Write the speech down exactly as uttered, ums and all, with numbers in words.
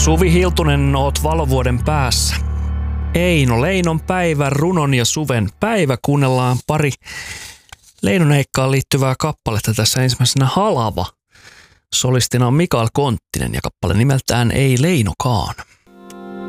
Suvi Hiltunen, oot valovuoden päässä. Eino Leinon päivä, runon ja suven päivä. Kuunnellaan pari Leinon Heikkaan liittyvää kappaletta tässä ensimmäisenä Halava. Solistina on Mikael Konttinen ja kappale nimeltään Ei Leinokaan.